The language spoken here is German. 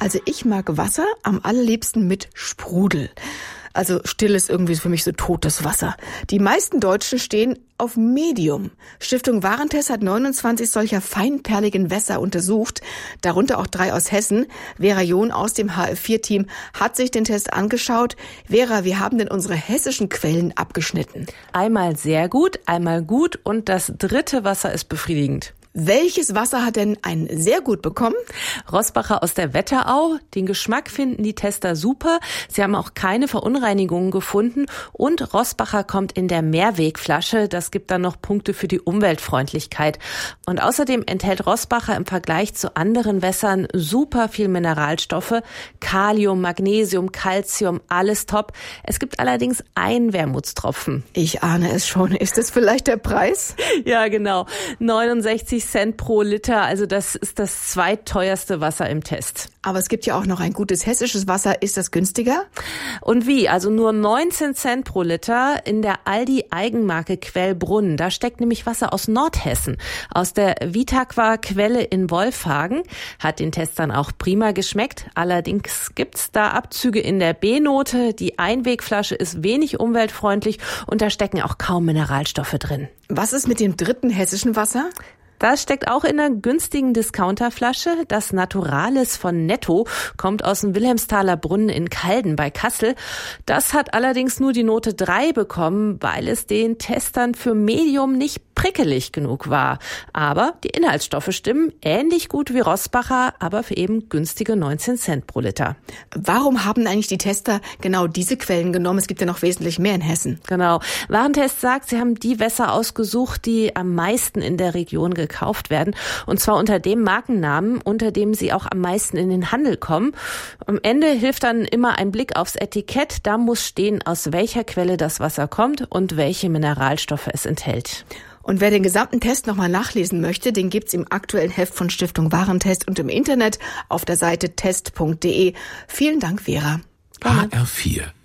Also ich mag Wasser am allerliebsten mit Sprudel. Also still ist irgendwie für mich so totes Wasser. Die meisten Deutschen stehen auf Medium. Stiftung Warentest hat 29 solcher feinperligen Wässer untersucht, darunter auch 3 aus Hessen. Vera John aus dem HF4-Team hat sich den Test angeschaut. Vera, wie haben denn unsere hessischen Quellen abgeschnitten? Einmal sehr gut, einmal gut und das 3. Wasser ist befriedigend. Welches Wasser hat denn ein sehr gut bekommen? Roßbacher aus der Wetterau. Den Geschmack finden die Tester super. Sie haben auch keine Verunreinigungen gefunden. Und Roßbacher kommt in der Mehrwegflasche. Das gibt dann noch Punkte für die Umweltfreundlichkeit. Und außerdem enthält Roßbacher im Vergleich zu anderen Wässern super viel Mineralstoffe. Kalium, Magnesium, Calcium, alles top. Es gibt allerdings einen Wermutstropfen. Ich ahne es schon. Ist es vielleicht der Preis? Ja, genau. 69 Cent pro Liter, also das ist das zweitteuerste Wasser im Test. Aber es gibt ja auch noch ein gutes hessisches Wasser. Ist das günstiger? Und wie? Also nur 19 Cent pro Liter in der Aldi-Eigenmarke Quellbrunn. Da steckt nämlich Wasser aus Nordhessen. Aus der Vitaqua-Quelle in Wolfhagen. Hat den Testern auch prima geschmeckt. Allerdings gibt's da Abzüge in der B-Note. Die Einwegflasche ist wenig umweltfreundlich und da stecken auch kaum Mineralstoffe drin. Was ist mit dem 3. hessischen Wasser? Das steckt auch in einer günstigen Discounterflasche. Das Naturalis von Netto kommt aus dem Wilhelmsthaler Brunnen in Calden bei Kassel. Das hat allerdings nur die Note 3 bekommen, weil es den Testern für Medium nicht prickelig genug war. Aber die Inhaltsstoffe stimmen, ähnlich gut wie Roßbacher, aber für eben günstige 19 Cent pro Liter. Warum haben eigentlich die Tester genau diese Quellen genommen? Es gibt ja noch wesentlich mehr in Hessen. Genau. Warentest sagt, sie haben die Wässer ausgesucht, die am meisten in der Region gekauft werden. Und zwar unter dem Markennamen, unter dem sie auch am meisten in den Handel kommen. Am Ende hilft dann immer ein Blick aufs Etikett. Da muss stehen, aus welcher Quelle das Wasser kommt und welche Mineralstoffe es enthält. Und wer den gesamten Test nochmal nachlesen möchte, den gibt's im aktuellen Heft von Stiftung Warentest und im Internet auf der Seite test.de. Vielen Dank, Vera. HR4